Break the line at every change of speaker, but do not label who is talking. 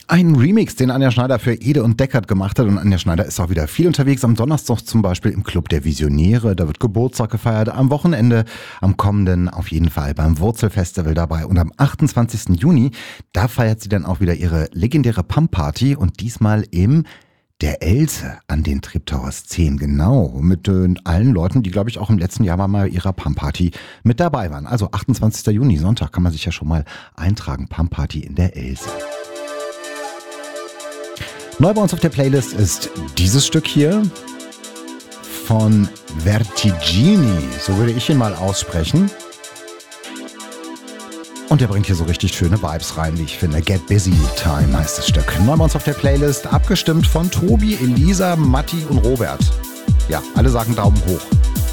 Ein Remix, den Anja Schneider für Ede und Deckard gemacht hat. Und Anja Schneider ist auch wieder viel unterwegs. Am Donnerstag zum Beispiel im Club der Visionäre. Da wird Geburtstag gefeiert. Am Wochenende, am kommenden auf jeden Fall beim Wurzelfestival dabei. Und am 28. Juni, da feiert sie dann auch wieder ihre legendäre Pump-Party. Und diesmal im der Else an den Treptowers 10, genau, mit allen Leuten, die, glaube ich, auch im letzten Jahr mal ihrer Pump-Party mit dabei waren. Also 28. Juni, Sonntag, kann man sich ja schon mal eintragen. Pump-Party in der Else. Neu bei uns auf der Playlist ist dieses Stück hier von Vertigini, so würde ich ihn mal aussprechen. Und der bringt hier so richtig schöne Vibes rein, wie ich finde. Get Busy Time heißt das Stück. Neu bei uns auf der Playlist, abgestimmt von Tobi, Elisa, Matti und Robert. Ja, alle sagen Daumen hoch.